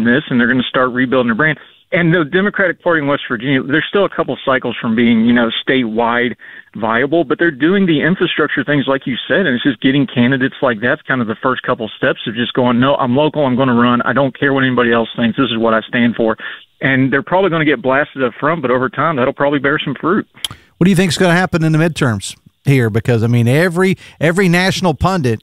this, and they're going to start rebuilding their brand. And the Democratic Party in West Virginia, they're still a couple cycles from being, statewide viable, but they're doing the infrastructure things like you said, and it's just getting candidates like that's kind of the first couple steps of just going, no, I'm local, I'm going to run, I don't care what anybody else thinks, this is what I stand for. And they're probably going to get blasted up front, but over time, that'll probably bear some fruit. What do you think is going to happen in the midterms here? Because, I mean, every national pundit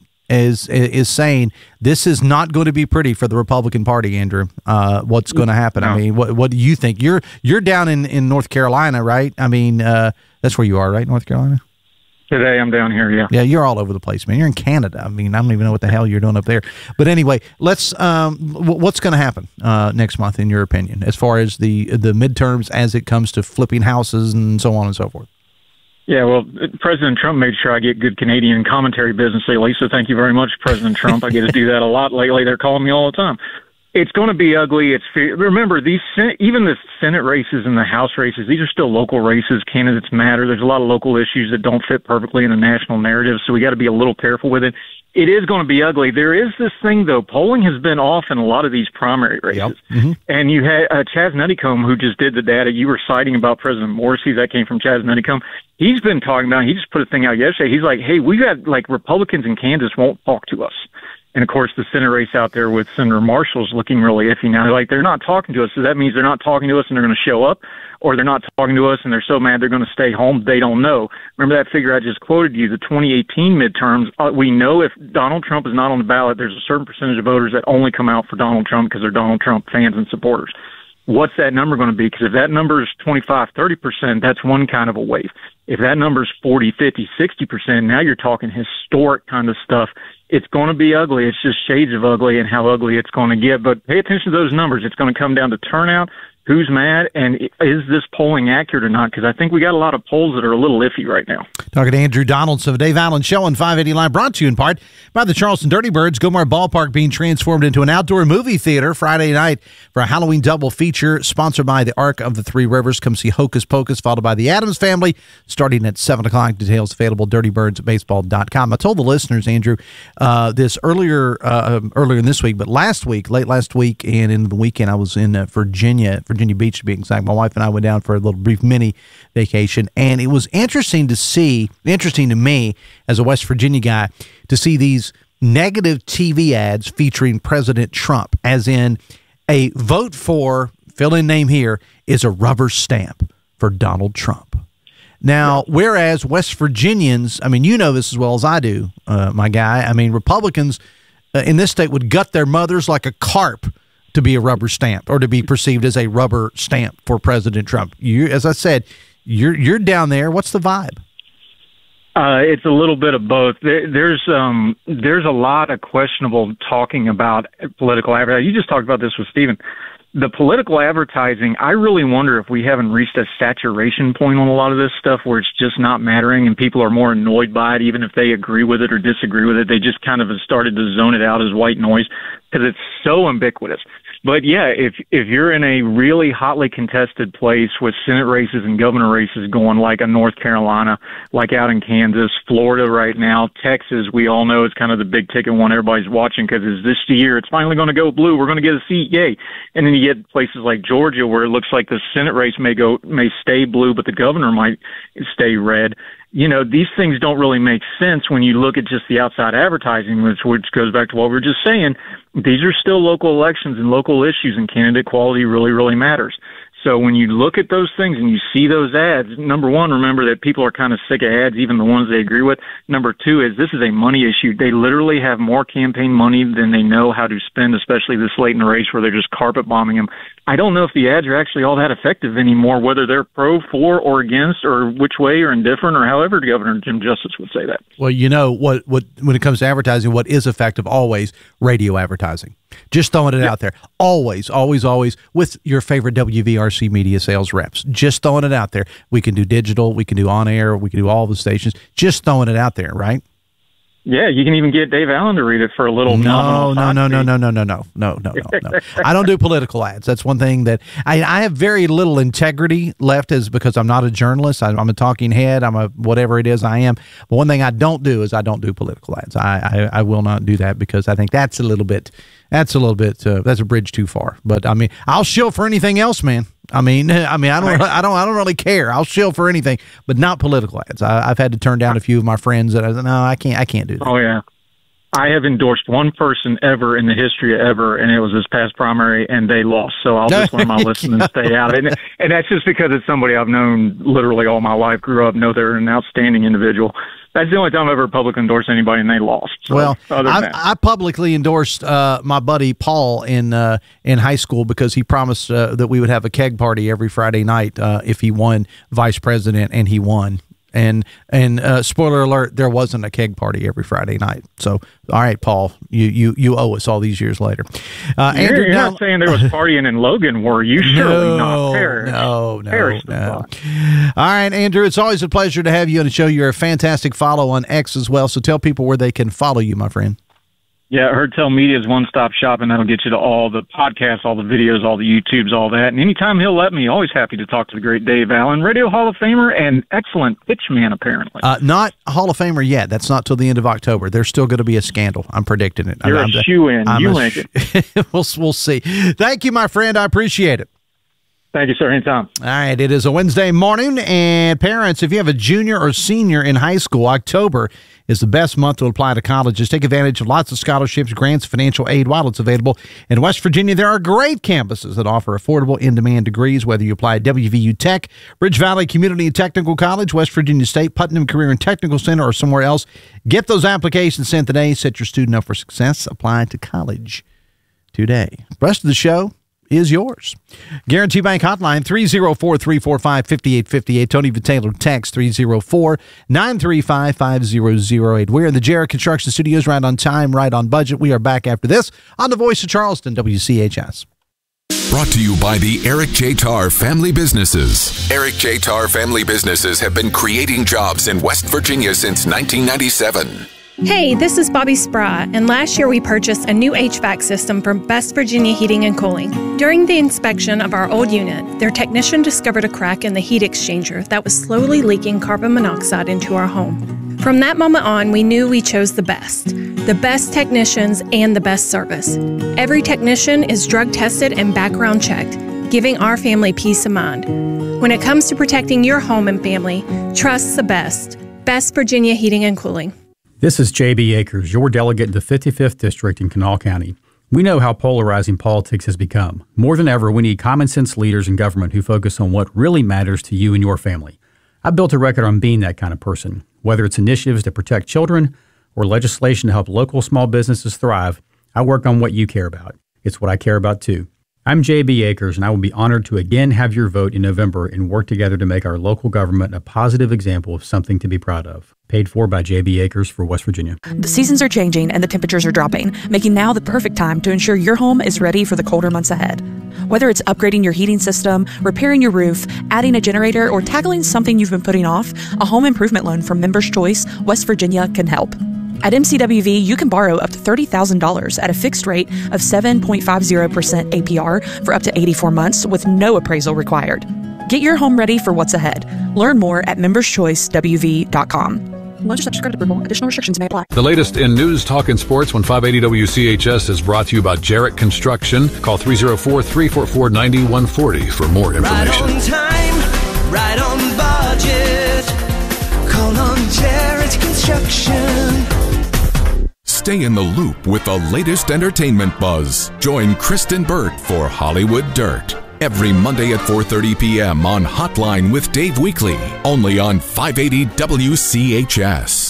is saying this is not going to be pretty for the Republican Party, Andrew. What's going to happen? No. I mean, what do you think? You're down in North Carolina, right? I mean, that's where you are, right? North Carolina? Today I'm down here, yeah. Yeah, you're all over the place, man. You're in Canada. I mean, I don't even know what the hell you're doing up there. But anyway, let's. What's going to happen next month, in your opinion, as far as the midterms, as it comes to flipping houses and so on and so forth? Yeah, well, President Trump made sure I get good Canadian commentary business lately, so thank you very much, President Trump. I get to do that a lot lately. They're calling me all the time. It's going to be ugly. Remember, even the Senate races and the House races, these are still local races. Candidates matter. There's a lot of local issues that don't fit perfectly in the national narrative, so we got to be a little careful with it. It is going to be ugly. There is this thing, though. Polling has been off in a lot of these primary races. Yep. Mm-hmm. And you had Chaz Nuttycombe, who just did the data. You were citing about President Morrissey. That came from Chaz Nuttycombe. He's been talking about, he just put a thing out yesterday. He's like, hey, we got, Republicans in Kansas won't talk to us. And, of course, the Senate race out there with Senator Marshall's looking really iffy now. They're not talking to us, so that means they're not talking to us and they're going to show up, or they're not talking to us and they're so mad they're going to stay home. They don't know. Remember that figure I just quoted you, the 2018 midterms. We know if Donald Trump is not on the ballot, there's a certain percentage of voters that only come out for Donald Trump because they're Donald Trump fans and supporters. What's that number going to be? Because if that number is 25, 30%, that's one kind of a wave. If that number is 40, 50, 60%, now you're talking historic kind of stuff. It's going to be ugly. It's just shades of ugly and how ugly it's going to get. But pay attention to those numbers. It's going to come down to turnout, who's mad, and is this polling accurate or not? Because I think we got a lot of polls that are a little iffy right now. Talking to Andrew Donaldson of Dave Allen Show on 580 Live, brought to you in part by the Charleston Dirty Birds. Gomar Ballpark being transformed into an outdoor movie theater Friday night for a Halloween double feature sponsored by the Arc of the Three Rivers. Come see Hocus Pocus, followed by the Addams Family, starting at 7 o'clock. Details available, dirtybirdsbaseball.com. I told the listeners, Andrew, this earlier in this week, but late last week and into the weekend, I was in Virginia Beach to be exact. My wife and I went down for a little brief mini vacation, and it was interesting to me as a West Virginia guy to see these negative TV ads featuring President Trump, as in a vote for, fill in name here, is a rubber stamp for Donald Trump. Now, whereas West Virginians, I mean, you know this as well as I do, my guy, I mean, Republicans in this state would gut their mothers like a carp to be a rubber stamp, or to be perceived as a rubber stamp for President Trump. You, as I said, you're down there. What's the vibe? It's a little bit of both. There's a lot of questionable talking about political advertising. You just talked about this with Stephen. The political advertising, I really wonder if we haven't reached a saturation point on a lot of this stuff where it's just not mattering and people are more annoyed by it, even if they agree with it or disagree with it. They just kind of have started to zone it out as white noise because it's so ubiquitous. But yeah, if you're in a really hotly contested place with Senate races and governor races going like a North Carolina, like out in Kansas, Florida right now, Texas, we all know is kind of the big ticket one everybody's watching because it's this year, it's finally going to go blue. We're going to get a seat, yay. And then you get places like Georgia where it looks like the Senate race may stay blue, but the governor might stay red. You know, these things don't really make sense when you look at just the outside advertising, which goes back to what we were just saying. These are still local elections and local issues, and candidate quality really, really matters. So when you look at those things and you see those ads, number one, remember that people are kind of sick of ads, even the ones they agree with. Number two is this is a money issue. They literally have more campaign money than they know how to spend, especially this late in the race where they're just carpet bombing them. I don't know if the ads are actually all that effective anymore, whether they're pro, for, or against, or which way, or indifferent, or however Governor Jim Justice would say that. Well, you know, what when it comes to advertising, what is effective always? Radio advertising. Just throwing it out there. Always, always, always with your favorite WVRC media sales reps. Just throwing it out there. We can do digital. We can do on air. We can do all the stations. Just throwing it out there, right? Yeah, you can even get Dave Allen to read it for a little. No. I don't do political ads. That's one thing that I have very little integrity left, is because I'm not a journalist. I'm a talking head. I'm a whatever it is I am. But one thing I don't do is I don't do political ads. I will not do that, because I think that's a bridge too far. But I mean, I'll shill for anything else, man. I don't really care. I'll shill for anything, but not political ads. I've had to turn down a few of my friends that I can't do that. Oh yeah, I have endorsed one person ever in the history of ever, and it was this past primary, and they lost. So I'll just learn my lesson and stay out of it. And that's just because it's somebody I've known literally all my life, grew up, know they're an outstanding individual. That's the only time I've ever publicly endorsed anybody, and they lost. So, well, I publicly endorsed my buddy Paul in high school, because he promised that we would have a keg party every Friday night if he won vice president, and he won. And spoiler alert, there wasn't a keg party every Friday night. So, all right, Paul, you owe us all these years later. Andrew, you're not saying there was partying in Logan, were you? Surely not. Paris. No. All right, Andrew, it's always a pleasure to have you on the show. You're a fantastic follow on X as well. So tell people where they can follow you, my friend. Yeah, Herdtail Media is one-stop shop, and that'll get you to all the podcasts, all the videos, all the YouTubes, all that. And anytime he'll let me, always happy to talk to the great Dave Allen, Radio Hall of Famer and excellent pitchman, apparently. Not Hall of Famer yet. That's not till the end of October. There's still going to be a scandal. I'm predicting it. You're a shoe-in. You make it. We'll see. Thank you, my friend. I appreciate it. Thank you, sir. Anytime. All right. It is a Wednesday morning, and parents, if you have a junior or senior in high school, October is the best month to apply to colleges. Take advantage of lots of scholarships, grants, financial aid while it's available. In West Virginia, there are great campuses that offer affordable, in-demand degrees, whether you apply at WVU Tech, Bridge Valley Community and Technical College, West Virginia State, Putnam Career and Technical Center, or somewhere else. Get those applications sent today. Set your student up for success. Apply to college today. The rest of the show is yours. Guarantee Bank Hotline, 304-345-5858. Tony Vitello, text 304-935-5008. We're in the Jarrett Construction Studios, right on time, right on budget. We are back after this on the Voice of Charleston, WCHS. Brought to you by the Eric J. Tarr Family Businesses. Eric J. Tarr Family Businesses have been creating jobs in West Virginia since 1997. Hey, this is Bobby Spry, and last year we purchased a new HVAC system from West Virginia Heating and Cooling. During the inspection of our old unit, their technician discovered a crack in the heat exchanger that was slowly leaking carbon monoxide into our home. From that moment on, we knew we chose the best technicians and the best service. Every technician is drug tested and background checked, giving our family peace of mind. When it comes to protecting your home and family, trust the best. West Virginia Heating and Cooling. This is J.B. Akers, your delegate in the 55th District in Kanawha County. We know how polarizing politics has become. More than ever, we need common sense leaders in government who focus on what really matters to you and your family. I've built a record on being that kind of person. Whether it's initiatives to protect children or legislation to help local small businesses thrive, I work on what you care about. It's what I care about too. I'm J.B. Akers, and I will be honored to again have your vote in November and work together to make our local government a positive example of something to be proud of. Paid for by J.B. Akers for West Virginia. The seasons are changing and the temperatures are dropping, making now the perfect time to ensure your home is ready for the colder months ahead. Whether it's upgrading your heating system, repairing your roof, adding a generator, or tackling something you've been putting off, a home improvement loan from Members Choice, West Virginia can help. At MCWV, you can borrow up to $30,000 at a fixed rate of 7.50% APR for up to 84 months with no appraisal required. Get your home ready for what's ahead. Learn more at memberschoicewv.com. Loans are subject to credit approval. Additional restrictions may apply. The latest in news, talk, and sports when 580 WCHS is brought to you by Jarrett Construction. Call 304-344-9140 for more information. Right on time, right on budget. Call on Jarrett Construction. Stay in the loop with the latest entertainment buzz. Join Kristen Burt for Hollywood Dirt. Every Monday at 4:30 p.m. on Hotline with Dave Weekly. Only on 580 WCHS.